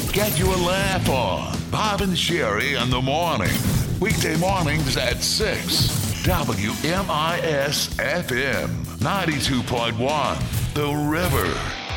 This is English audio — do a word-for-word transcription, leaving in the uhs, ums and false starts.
Get your laugh on. Bob and Sherry in the morning. Weekday mornings at six. W M I S F M ninety-two point one. The River.